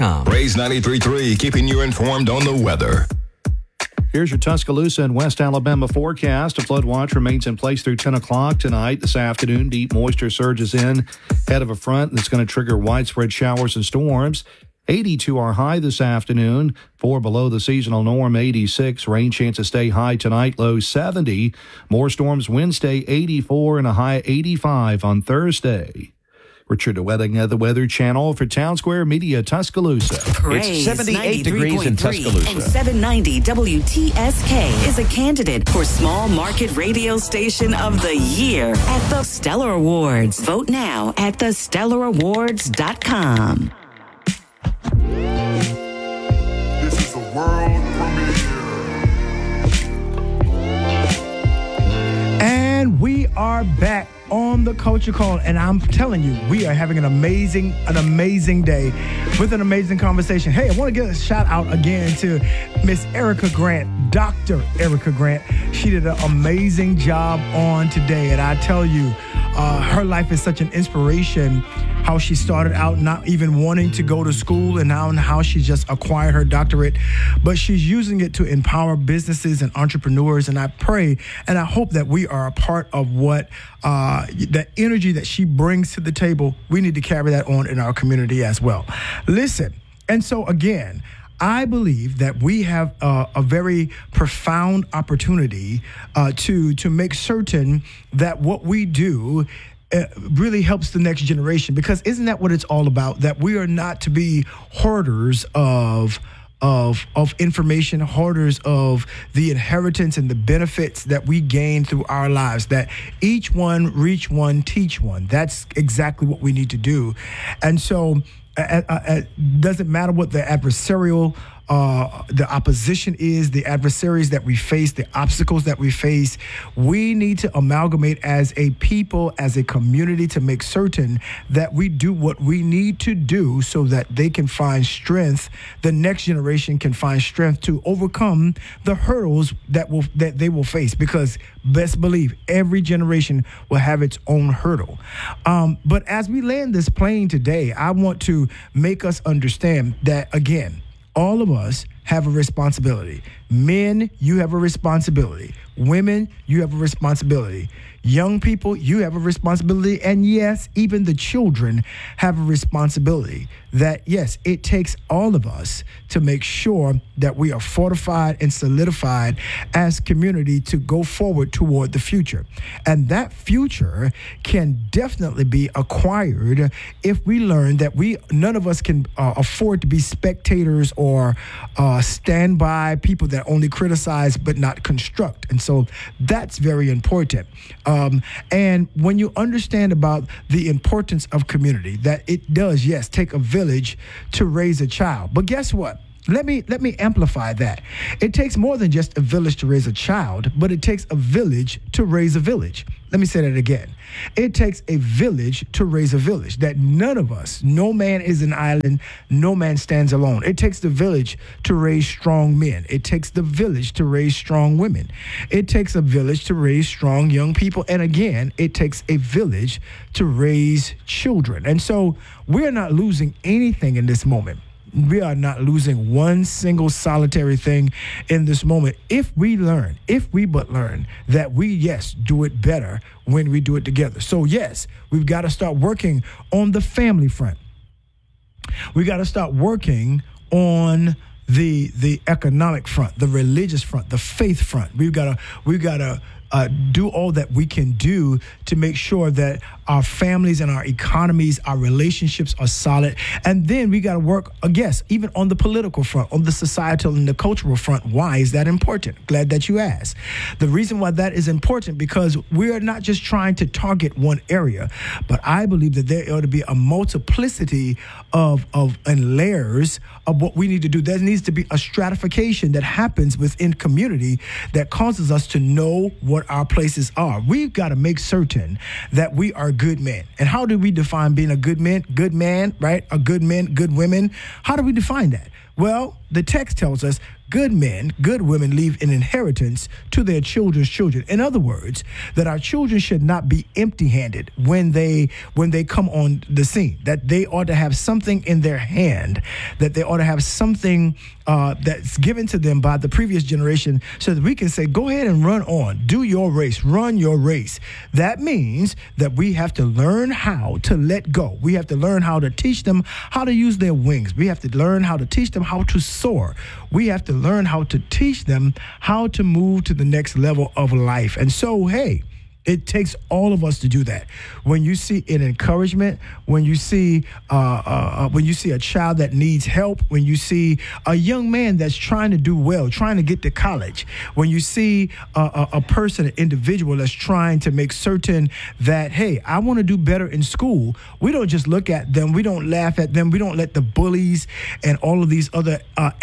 BlazeRadio.com. Blaze 93.3, keeping you informed on the weather. Here's your Tuscaloosa and West Alabama forecast. A flood watch remains in place through 10 o'clock tonight. This afternoon, deep moisture surges in ahead of a front that's going to trigger widespread showers and storms. 82 are high this afternoon, 4 below the seasonal norm, 86. Rain chances stay high tonight, low 70. More storms Wednesday, 84, and a high 85 on Thursday. Richard Wedding of the Weather Channel for Town Square Media, Tuscaloosa. It's 78 degrees in Tuscaloosa. And 790 WTSK is a candidate for Small Market Radio Station of the Year at the Stellar Awards. Vote now at thestellarawards.com. This is a world premiere. And we are back on the Culture Call, and I'm telling you, we are having an amazing day with an amazing conversation. Hey, I want to give a shout out again to Miss Erica Grant, Dr. Erica Grant. She did an amazing job on today, and I tell you, her life is such an inspiration. How she started out not even wanting to go to school, and now how she just acquired her doctorate, but she's using it to empower businesses and entrepreneurs. And I pray and I hope that we are a part of what the energy that she brings to the table. We need to carry that on in our community as well. Listen, and so again, I believe that we have a very profound opportunity to make certain that what we do really helps the next generation, because isn't that what it's all about? That we are not to be hoarders of information, hoarders of the inheritance and the benefits that we gain through our lives, that each one reach one, teach one. That's exactly what we need to do. And so doesn't matter what the adversarial the opposition is, the adversaries that we face, the obstacles that we face. We need to amalgamate as a people, as a community, to make certain that we do what we need to do so that they can find strength, the next generation can find strength to overcome the hurdles that they will face, because best believe every generation will have its own hurdle. But as we land this plane today, I want to make us understand that, again, all of us have a responsibility. Men, you have a responsibility. Women, you have a responsibility. Young people, you have a responsibility. And yes, even the children have a responsibility. That, yes, it takes all of us to make sure that we are fortified and solidified as community to go forward toward the future. And that future can definitely be acquired if we learn that none of us can afford to be spectators or standby people that only criticize but not construct. And so that's very important. And when you understand about the importance of community, that it does, yes, take a village to raise a child. But guess what? Let me amplify that. It takes more than just a village to raise a child, but it takes a village to raise a village. Let me say that again. It takes a village to raise a village. That none of us, no man is an island, no man stands alone. It takes the village to raise strong men. It takes the village to raise strong women. It takes a village to raise strong young people. And again, it takes a village to raise children. And so we're not losing anything in this moment. We are not losing one single solitary thing in this moment if we but learn that we, yes, do it better when we do it together. So, yes, we've got to start working on the family front. We got to start working on the economic front, the religious front, the faith front. We've got to do all that we can do to make sure that our families and our economies, our relationships are solid. And then we got to work, yes, even on the political front, on the societal and the cultural front. Why is that important? Glad that you asked. The reason why that is important, because we're not just trying to target one area, but I believe that there ought to be a multiplicity of and layers of what we need to do. There needs to be a stratification that happens within community that causes us to know what our places are. We've got to make certain that we are good men. And how do we define being a good man, right? A good men, good women. How do we define that? Well, the text tells us good men, good women leave an inheritance to their children's children. In other words, that our children should not be empty-handed when they come on the scene, that they ought to have something in their hand, that they ought to have something that's given to them by the previous generation so that we can say, go ahead and run on, do your race, run your race. That means that we have to learn how to let go. We have to learn how to teach them how to use their wings. We have to learn how to teach them how to soar. We have to learn how to teach them how to move to the next level of life. And so, hey, it takes all of us to do that. When you see an encouragement, when you see a child that needs help, when you see a young man that's trying to do well, trying to get to college, when you see a person, an individual that's trying to make certain that, hey, I want to do better in school, we don't just look at them, we don't laugh at them, we don't let the bullies and all of these other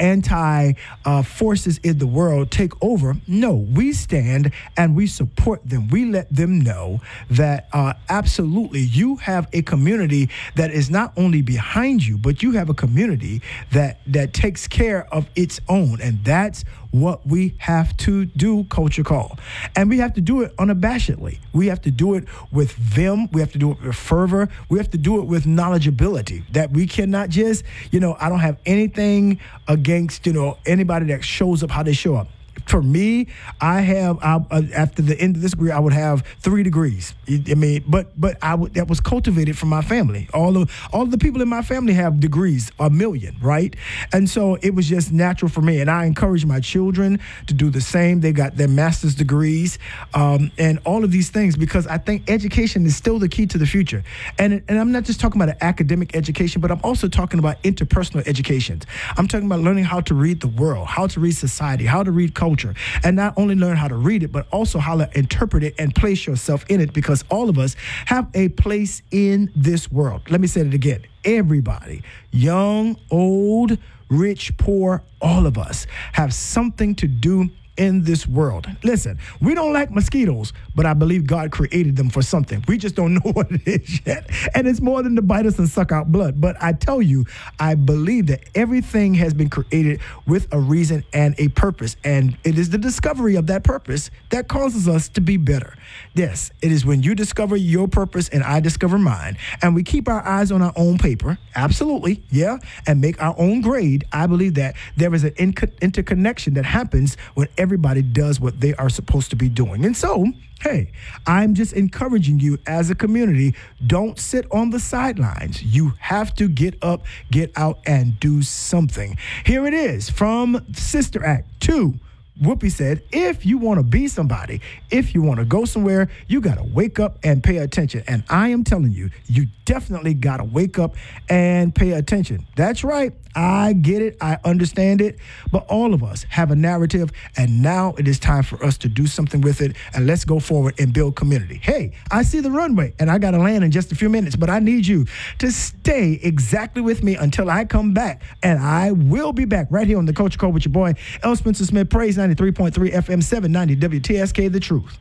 anti forces in the world take over. No, we stand and we support them. We let them know that absolutely you have a community that is not only behind you, but you have a community that takes care of its own. And that's what we have to do, Culture Call. And we have to do it unabashedly. We have to do it with vim. We have to do it with fervor. We have to do it with knowledgeability, that we cannot just, I don't have anything against, anybody that shows up how they show up. For me, I have after the end of this degree, I would have 3 degrees. I mean, but that was cultivated from my family. All of the people in my family have degrees, 1 million, right? And so it was just natural for me. And I encourage my children to do the same. They got their master's degrees and all of these things, because I think education is still the key to the future. And I'm not just talking about an academic education, but I'm also talking about interpersonal education. I'm talking about learning how to read the world, how to read society, how to read culture. And not only learn how to read it, but also how to interpret it and place yourself in it, because all of us have a place in this world. Let me say it again. Everybody, young, old, rich, poor, all of us have something to do in this world. Listen, we don't like mosquitoes, but I believe God created them for something. We just don't know what it is yet. And it's more than to bite us and suck out blood. But I tell you, I believe that everything has been created with a reason and a purpose. And it is the discovery of that purpose that causes us to be better. Yes, it is when you discover your purpose and I discover mine, and we keep our eyes on our own paper, absolutely, yeah, and make our own grade. I believe that there is an interconnection that happens when everybody does what they are supposed to be doing. And so, hey, I'm just encouraging you as a community, don't sit on the sidelines. You have to get up, get out, and do something. Here it is from Sister Act 2. Whoopi said, if you want to be somebody, if you want to go somewhere, you got to wake up and pay attention. And I am telling you, you definitely got to wake up and pay attention. That's right. I get it. I understand it. But all of us have a narrative, and now it is time for us to do something with it. And let's go forward and build community. Hey, I see the runway, and I got to land in just a few minutes, but I need you to stay exactly with me until I come back. And I will be back right here on the Culture Call with your boy, L. Spencer Smith, Praise 93.3 FM 790 WTSK, The Truth.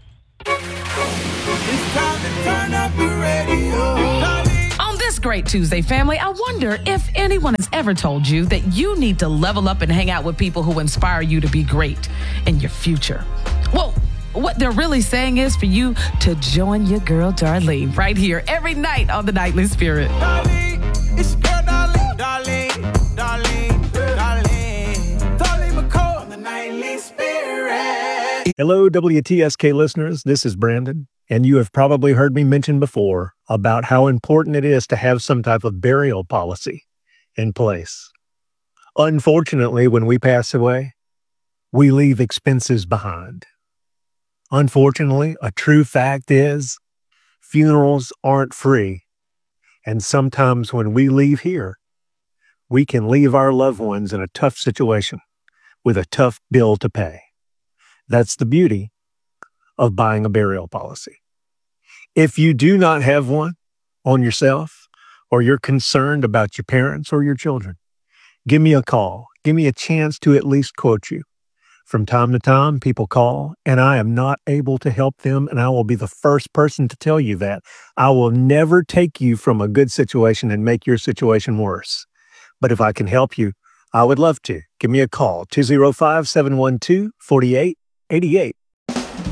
It's time to turn up the radio. Great Tuesday, family. I wonder if anyone has ever told you that you need to level up and hang out with people who inspire you to be great in your future. Well, what they're really saying is for you to join your girl Darlene right here every night on the Nightly Spirit. Darlene, it's your girl Darlene, Darlene McCall on the Nightly Spirit. Hello, WTSK listeners. This is Brandon. And you have probably heard me mention before about how important it is to have some type of burial policy in place. Unfortunately, when we pass away, we leave expenses behind. Unfortunately, a true fact is funerals aren't free. And sometimes when we leave here, we can leave our loved ones in a tough situation with a tough bill to pay. That's the beauty of buying a burial policy. If you do not have one on yourself, or you're concerned about your parents or your children, give me a call. Give me a chance to at least quote you. From time to time, people call, and I am not able to help them, and I will be the first person to tell you that. I will never take you from a good situation and make your situation worse. But if I can help you, I would love to. Give me a call, 205-712-4888.